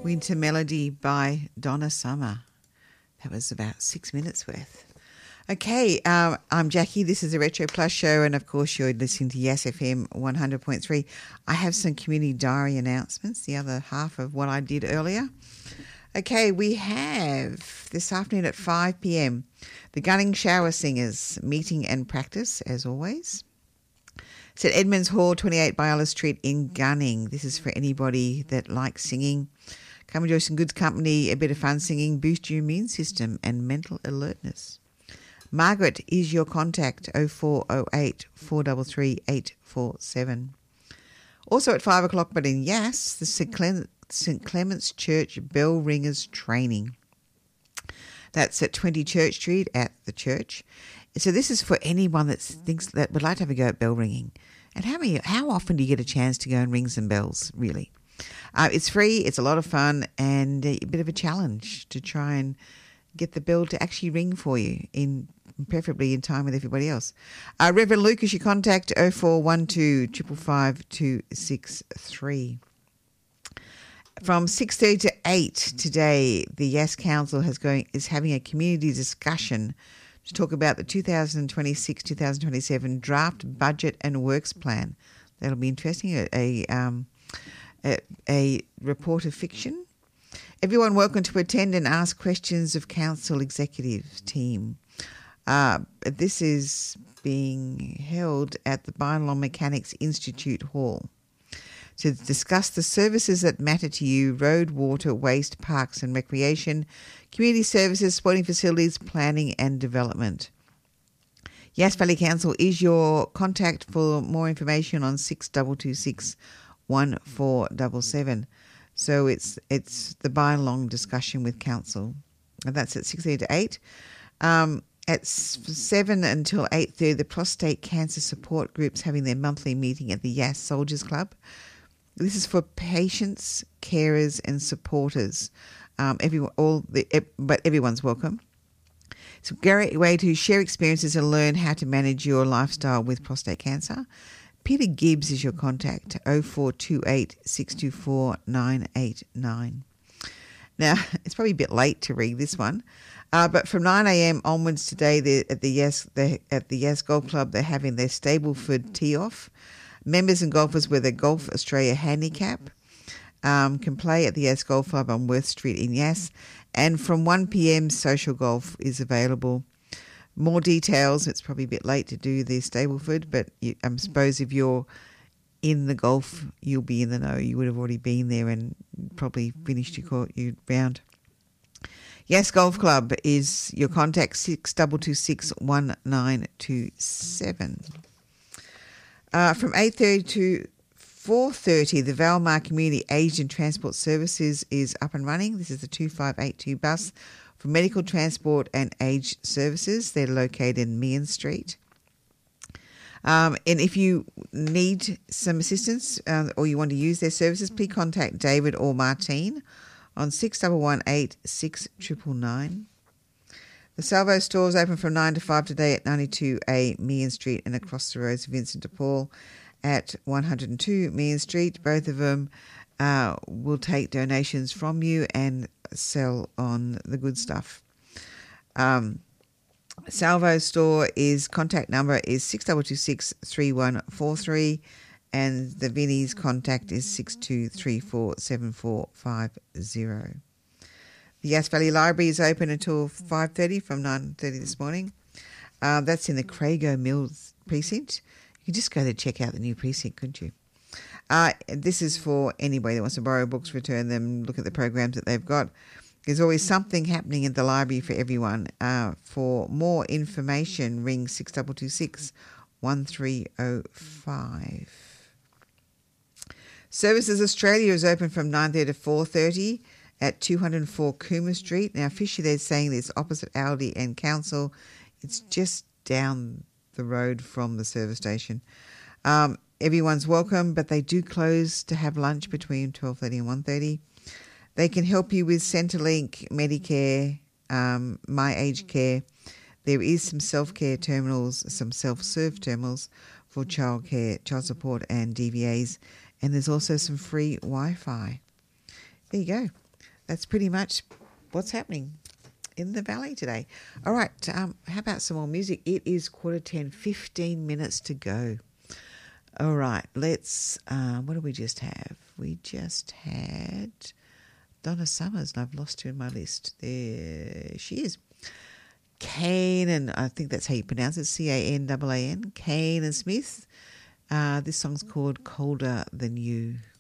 Winter Melody by Donna Summer. That was about 6 minutes worth. Okay, I'm Jackie. This is a Retro Plus show, and of course you're listening to Yes FM 100.3. I have some community diary announcements, the other half of what I did earlier. Okay, we have this afternoon at 5 p.m. the Gunning Shower Singers meeting and practice, as always. It's at Edmonds Hall, 28 Biola Street in Gunning. This is for anybody that likes singing. Come enjoy some good company, a bit of fun singing, boost your immune system and mental alertness. Margaret is your contact, 0408 433 847. Also at 5 o'clock, but in Yass, the St. Clement's Church Bell Ringers Training. That's at 20 Church Street at the church. So this is for anyone that thinks that would like to have a go at bell ringing. And how often do you get a chance to go and ring some bells, really? It's free, it's a lot of fun, and a bit of a challenge to try and get the bell to actually ring for you, preferably in time with everybody else. Reverend Luke is your contact, 0412 555 263. From 6:30 to 8 today, the Yass Council is having a community discussion to talk about the 2026-2027 draft budget and works plan. That'll be interesting. A report of fiction. Everyone welcome to attend and ask questions of council executive team. This is being held at the Bynalong Mechanics Institute Hall to discuss the services that matter to you: road, water, waste, parks and recreation, community services, sporting facilities, planning and development. Yass Valley Council is your contact for more information on 6226 1477. So it's the Bynalong discussion with council, and that's at 6:30 to 8. At 7 until 8:30, the prostate cancer support group's having their monthly meeting at the Yass Soldiers Club. This is for patients, carers, and supporters. But everyone's welcome. It's a great way to share experiences and learn how to manage your lifestyle with prostate cancer. Peter Gibbs is your contact, 0428 624 989. Now, it's probably a bit late to read this one, but from 9 a.m. onwards today at the Yass Golf Club, they're having their Stableford tee-off. Members and golfers with a Golf Australia handicap can play at the Yass Golf Club on Worth Street in Yass, and from 1 p.m. social golf is available. More details, it's probably a bit late to do the Stableford, but I suppose if you're in the golf, you'll be in the know. You would have already been there and probably finished your round. Yass Golf Club is your contact, 6226 1927. From 8:30 to 4:30, the Valmar Community Aged and Transport Services is up and running. This is the 2582 bus for medical transport and aged services. They're located in Meehan Street. And if you need some assistance or you want to use their services, please contact David or Martine on 6118 6999. The Salvo store is open from 9 to 5 today at 92A Meehan Street and across the roads Vincent de Paul at 102 Meehan Street. Both of them will take donations from you and sell on the good stuff. Salvo store contact number is 6226 3143 and the Vinnie's contact is 6234 7450. The Yass Valley Library is open until 5:30 from 9:30 this morning. That's in the Crago Mills precinct. You could just go there to check out the new precinct, couldn't you? This is for anybody that wants to borrow books, return them, look at the programs that they've got. There's always something happening at the library for everyone. For more information, ring 6226 1305. Services Australia is open from 9:30 to 4:30 at 204 Cooma Street. Now, officially they're saying it's opposite Aldi and Council. It's just down the road from the service station. Everyone's welcome, but they do close to have lunch between 12:30 and 1:30. They can help you with Centrelink, Medicare, My Aged Care. There is some self-care terminals, some self-serve terminals for childcare, child support and DVAs, and there's also some free Wi-Fi. There you go. that's pretty much what's happening in the valley today. All right, how about some more music? It is 10:15, 15 minutes to go. All right, let's, what did we just have? We just had Donna Summers, and I've lost her in my list. There she is. Kane, and I think that's how you pronounce it, Canaan, Kane and Smith. This song's called Colder Than You.